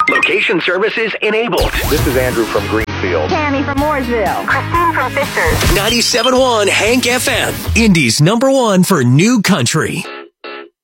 Location services enabled. This is Andrew from Greenfield. Tammy from Mooresville. Christine from Fishers. 97.1 Hank FM. Indy's #1 for new country.